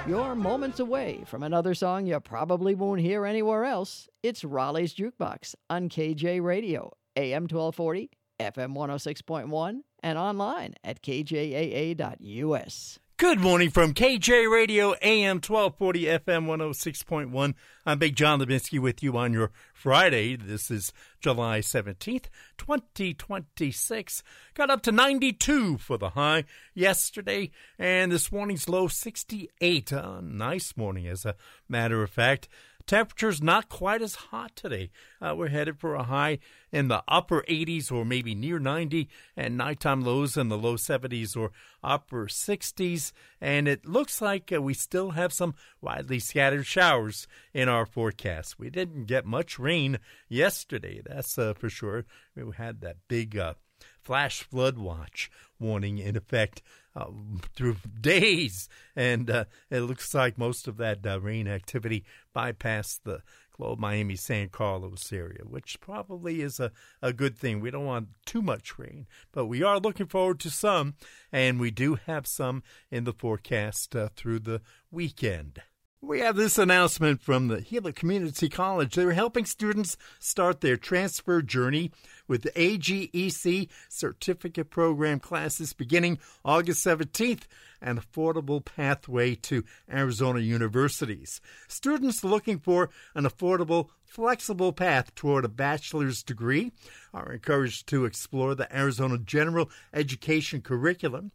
You're moments away from another song you probably won't hear anywhere else. It's Raleigh's Jukebox on KJ Radio, AM 1240, FM 106.1, and online at kjaa.us. Good morning from KJ Radio, AM 1240, FM 106.1. I'm Big John Levinsky with you on your Friday. This is July 17th, 2026. Got up to 92 for the high yesterday, and this morning's low 68. Nice morning, as a matter of fact. Temperature's not quite as hot today. We're headed for a high in the upper 80s or maybe near 90, and nighttime lows in the low 70s or upper 60s. And it looks like we still have some widely scattered showers in our forecast. We didn't get much rain yesterday, that's for sure. We had that big flash flood watch warning in effect through days, and it looks like most of that rain activity bypassed the Globe, Miami, San Carlos area, which probably is a good thing. We don't want too much rain, but we are looking forward to some, and we do have some in the forecast through the weekend. We have this announcement from the Gila Community College. They're helping students start their transfer journey with the AGEC Certificate Program classes beginning August 17th, an affordable pathway to Arizona universities. Students looking for an affordable, flexible path toward a bachelor's degree are encouraged to explore the Arizona General Education Curriculum,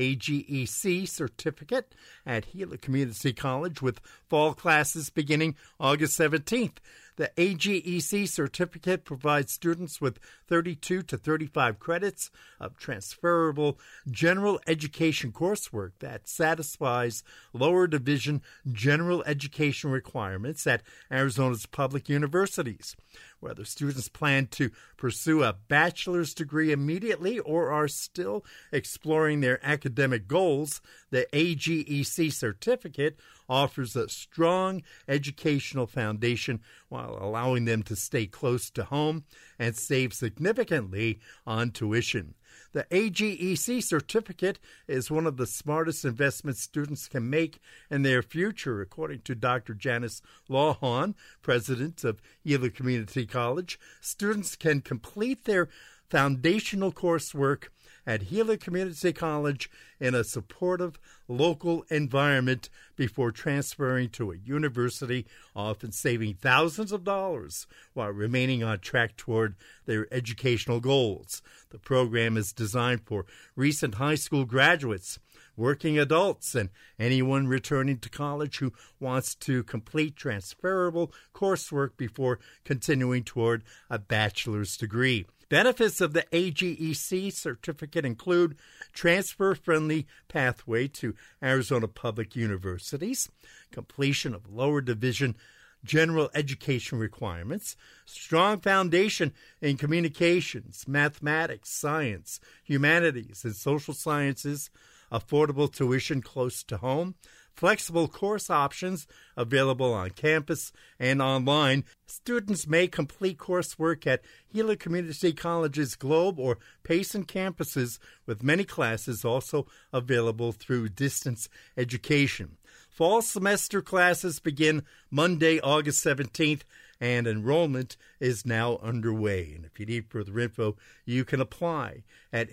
AGEC certificate, at Gila Community College with fall classes beginning August 17th. The AGEC certificate provides students with 32 to 35 credits of transferable general education coursework that satisfies lower division general education requirements at Arizona's public universities. Whether students plan to pursue a bachelor's degree immediately or are still exploring their academic goals, the AGEC certificate offers a strong educational foundation while allowing them to stay close to home and save significantly on tuition. The AGEC certificate is one of the smartest investments students can make in their future, according to Dr. Janice Lawhon, president of Gila Community College. Students can complete their foundational coursework at Gila Community College in a supportive local environment before transferring to a university, often saving thousands of dollars while remaining on track toward their educational goals. The program is designed for recent high school graduates, working adults, and anyone returning to college who wants to complete transferable coursework before continuing toward a bachelor's degree. Benefits of the AGEC certificate include transfer-friendly pathway to Arizona public universities, completion of lower division general education requirements, strong foundation in communications, mathematics, science, humanities, and social sciences, affordable tuition close to home, flexible course options available on campus and online. Students may complete coursework at Gila Community College's Globe or Payson campuses, with many classes also available through distance education. Fall semester classes begin Monday, August 17th, and enrollment is now underway. And if you need further info, you can apply at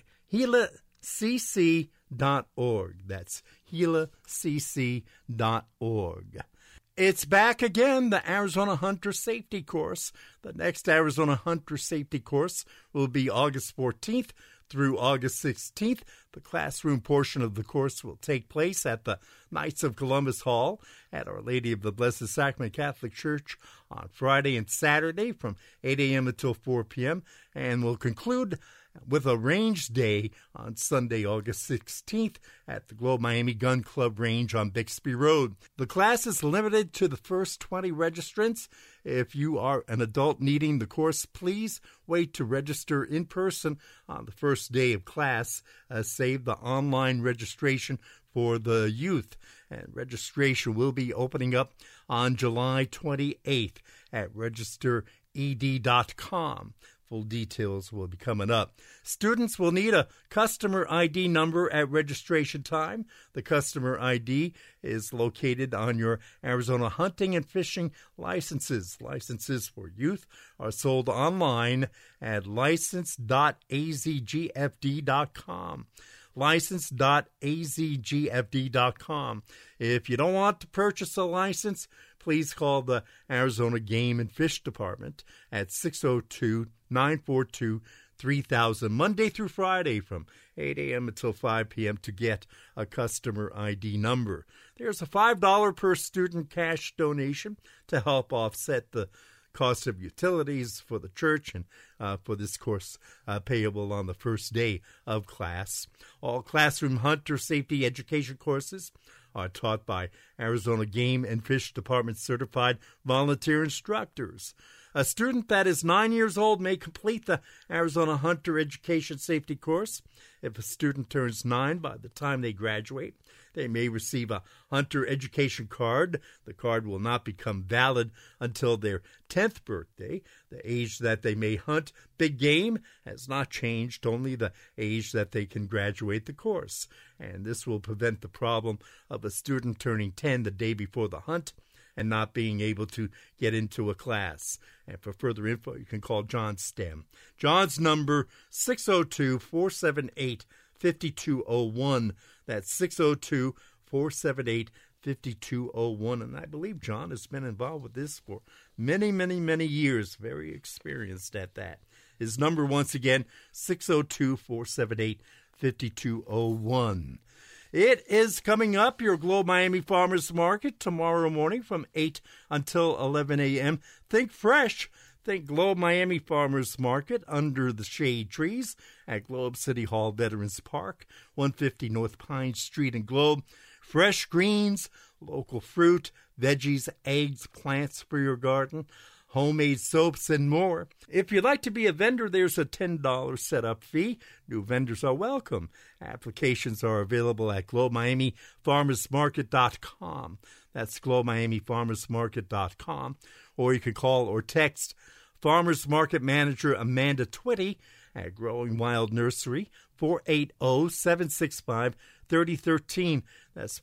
GilaCC.org. That's GilaCC.org. It's back again, the Arizona Hunter Safety Course. The next Arizona Hunter Safety Course will be August 14th through August 16th. The classroom portion of the course will take place at the Knights of Columbus Hall at Our Lady of the Blessed Sacrament Catholic Church on Friday and Saturday from 8 a.m. until 4 p.m. and will conclude with a range day on Sunday, August 16th at the Globe Miami Gun Club Range on Bixby Road. The class is limited to the first 20 registrants. If you are an adult needing the course, please wait to register in person on the first day of class. Save the online registration for the youth. And registration will be opening up on July 28th at registered.ed.com. Full details will be coming up. Students will need a customer ID number at registration time. The customer ID is located on your Arizona hunting and fishing licenses. Licenses for youth are sold online at license.azgfd.com. license.azgfd.com. If you don't want to purchase a license, please call the Arizona Game and Fish Department at 602-942-3000, Monday through Friday from 8 a.m. until 5 p.m. to get a customer ID number. There's a $5 per student cash donation to help offset the cost of utilities for the church and for this course payable on the first day of class. All classroom hunter safety education courses are taught by Arizona Game and Fish Department certified volunteer instructors. A student that is 9 years old may complete the Arizona Hunter Education Safety course. If a student turns 9 by the time they graduate, they may receive a hunter education card. The card will not become valid until their 10th birthday. The age that they may hunt big game has not changed, only the age that they can graduate the course. And this will prevent the problem of a student turning 10 the day before the hunt and not being able to get into a class. And for further info, you can call John Stem. John's number, 602-478-5201. That's 602-478-5201. And I believe John has been involved with this for many, many, many years. Very experienced at that. His number, once again, 602-478-5201. It is coming up, your Globe Miami Farmers Market, tomorrow morning from 8 until 11 a.m. Think fresh. Think Globe Miami Farmers Market under the shade trees at Globe City Hall Veterans Park, 150 North Pine Street in Globe. Fresh greens, local fruit, veggies, eggs, plants for your garden, homemade soaps, and more. If you'd like to be a vendor, there's a $10 setup fee. New vendors are welcome. Applications are available at GlobeMiamiFarmersMarket.com. That's GlobeMiamiFarmersMarket.com. Or you can call or text Farmers Market Manager Amanda Twitty at Growing Wild Nursery, 480-765-3013. That's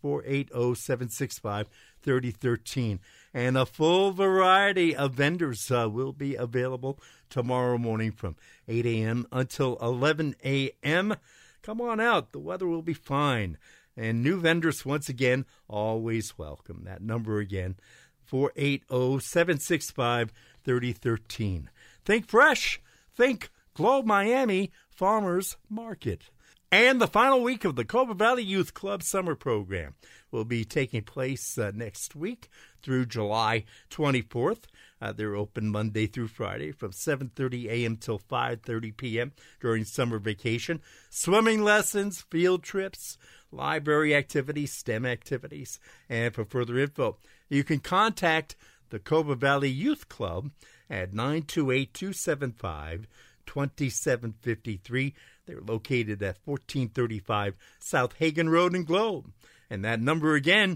480-765-3013. And a full variety of vendors will be available tomorrow morning from 8 a.m. until 11 a.m. Come on out. The weather will be fine. And new vendors, once again, always welcome. That number again, 480-765-3013. Think fresh. Think Globe Miami Farmers Market. And the final week of the Cobra Valley Youth Club Summer Program will be taking place next week through July 24th. They're open Monday through Friday from 7:30 a.m. till 5:30 p.m. during summer vacation. Swimming lessons, field trips, library activities, STEM activities. And for further info, you can contact the Cobra Valley Youth Club at 928-275-2753. They're located at 1435 South Hagen Road in Globe. And that number again,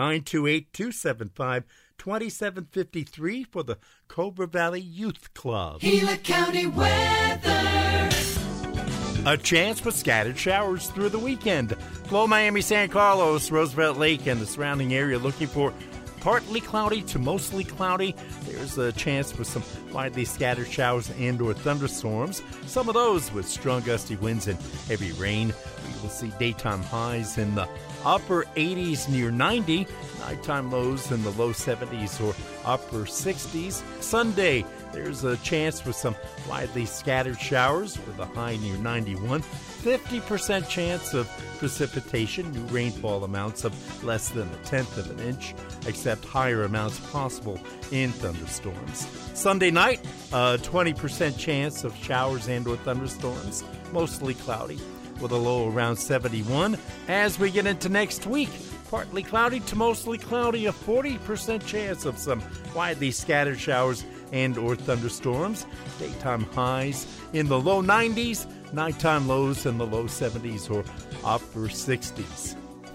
928-275-2753 for the Cobra Valley Youth Club. Gila County weather. A chance for scattered showers through the weekend. Globe Miami, San Carlos, Roosevelt Lake, and the surrounding area looking for partly cloudy to mostly cloudy. There's a chance for some widely scattered showers and or thunderstorms. Some of those with strong gusty winds and heavy rain. We will see daytime highs in the upper 80s near 90. Nighttime lows in the low 70s or upper 60s. Sunday, there's a chance for some widely scattered showers with a high near 91. 50% chance of precipitation, new rainfall amounts of less than a tenth of an inch, except higher amounts possible in thunderstorms. Sunday night, 20% chance of showers and or thunderstorms, mostly cloudy, with a low around 71. As we get into next week, partly cloudy to mostly cloudy, a 40% chance of some widely scattered showers and or thunderstorms. Daytime highs in the low 90s, nighttime lows in the low 70s or upper 60s.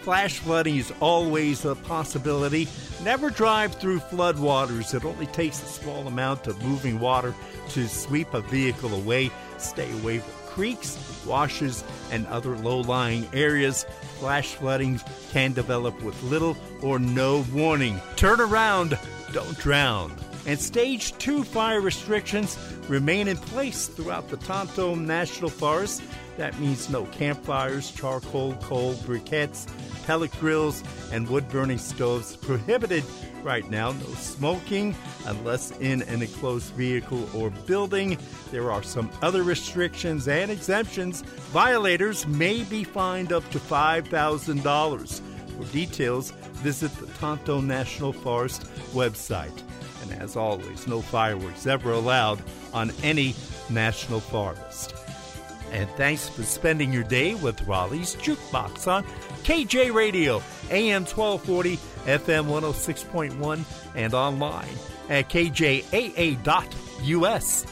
Flash flooding is always a possibility. Never drive through floodwaters. It only takes a small amount of moving water to sweep a vehicle away. Stay away from creeks, washes, and other low-lying areas. Flash flooding can develop with little or no warning. Turn around, don't drown. And Stage 2 fire restrictions remain in place throughout the Tonto National Forest. That means no campfires, charcoal, coal, briquettes, pellet grills, and wood-burning stoves prohibited right now. No smoking unless in an enclosed vehicle or building. There are some other restrictions and exemptions. Violators may be fined up to $5,000. For details, visit the Tonto National Forest website. And as always, no fireworks ever allowed on any national forest. And thanks for spending your day with Raleigh's Jukebox on KJ Radio, AM 1240, FM 106.1, and online at kjaa.us.